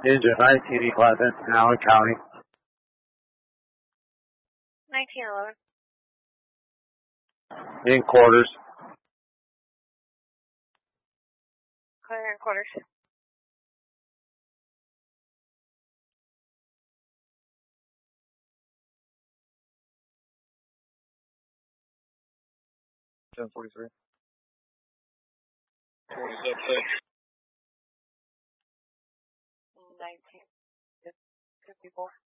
Engine 1911, Allen County. 1911. In quarters. Clear in quarters. Ten 43. 1954.